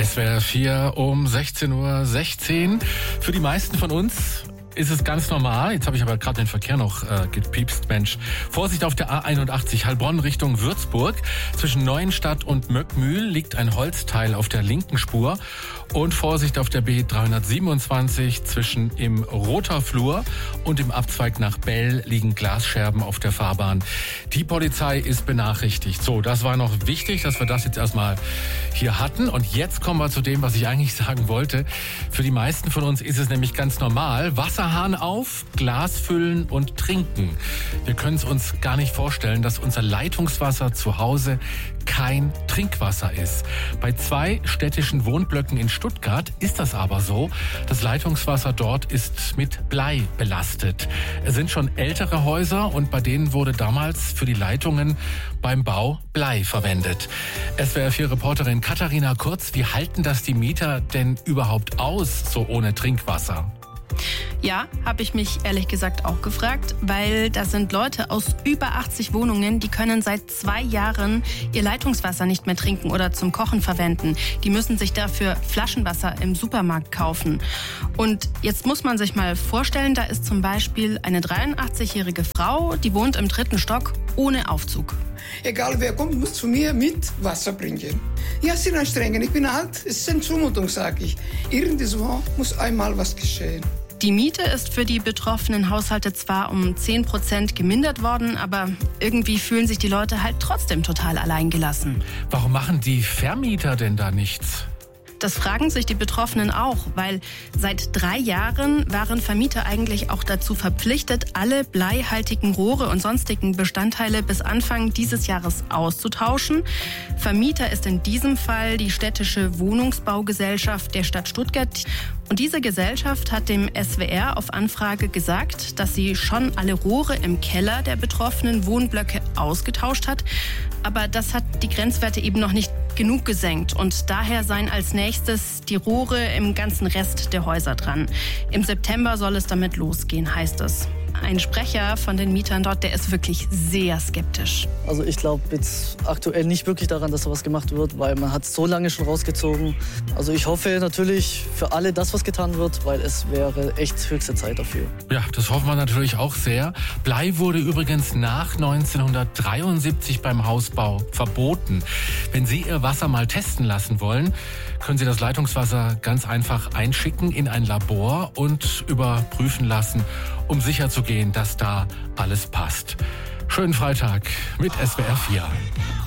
SWR 4 um 16:16 Uhr. Für die meisten von uns ist es ganz normal. Jetzt habe ich aber gerade den Verkehr noch gepiepst. Mensch, Vorsicht auf der A81 Heilbronn Richtung Würzburg. Zwischen Neuenstadt und Möckmühl liegt ein Holzteil auf der linken Spur. Und Vorsicht auf der B327 zwischen im Roter Flur und im Abzweig nach Bell liegen Glasscherben auf der Fahrbahn. Die Polizei ist benachrichtigt. So, das war noch wichtig, dass wir das jetzt erstmal hier hatten. Und jetzt kommen wir zu dem, was ich eigentlich sagen wollte. Für die meisten von uns ist es nämlich ganz normal. Wasserhahn auf, Glas füllen und trinken. Wir können es uns gar nicht vorstellen, dass unser Leitungswasser zu Hause kein Trinkwasser ist. Bei 2 städtischen Wohnblöcken in Stuttgart ist das aber so. Das Leitungswasser dort ist mit Blei belastet. Es sind schon ältere Häuser und bei denen wurde damals für die Leitungen beim Bau Blei verwendet. SWR 4 Reporterin Katharina Kurz, wie halten das die Mieter denn überhaupt aus, so ohne Trinkwasser? Ja, habe ich mich ehrlich gesagt auch gefragt, weil das sind Leute aus über 80 Wohnungen, die können seit 2 Jahren ihr Leitungswasser nicht mehr trinken oder zum Kochen verwenden. Die müssen sich dafür Flaschenwasser im Supermarkt kaufen. Und jetzt muss man sich mal vorstellen, da ist zum Beispiel eine 83-jährige Frau, die wohnt im 3. Stock ohne Aufzug. Egal wer kommt, muss zu mir mit Wasser bringen. Ja, sind anstrengend, ich bin alt, es ist eine Zumutung, sage ich. Irgendwo muss einmal was geschehen. Die Miete ist für die betroffenen Haushalte zwar um 10% gemindert worden, aber irgendwie fühlen sich die Leute halt trotzdem total alleingelassen. Warum machen die Vermieter denn da nichts? Das fragen sich die Betroffenen auch, weil seit 3 Jahren waren Vermieter eigentlich auch dazu verpflichtet, alle bleihaltigen Rohre und sonstigen Bestandteile bis Anfang dieses Jahres auszutauschen. Vermieter ist in diesem Fall die städtische Wohnungsbaugesellschaft der Stadt Stuttgart. Und diese Gesellschaft hat dem SWR auf Anfrage gesagt, dass sie schon alle Rohre im Keller der betroffenen Wohnblöcke ausgetauscht hat. Aber das hat die Grenzwerte eben noch nicht genug gesenkt. Und daher seien als nächstes die Rohre im ganzen Rest der Häuser dran. Im September soll es damit losgehen, heißt es. Ein Sprecher von den Mietern dort, der ist wirklich sehr skeptisch. Also ich glaube jetzt aktuell nicht wirklich daran, dass da was gemacht wird, weil man hat so lange schon rausgezogen. Also ich hoffe natürlich für alle, dass was getan wird, weil es wäre echt höchste Zeit dafür. Ja, das hoffen wir natürlich auch sehr. Blei wurde übrigens nach 1973 beim Hausbau verboten. Wenn Sie Ihr Wasser mal testen lassen wollen, können Sie das Leitungswasser ganz einfach einschicken in ein Labor und überprüfen lassen, um sicherzugehen, dass da alles passt. Schönen Freitag mit SWR 4.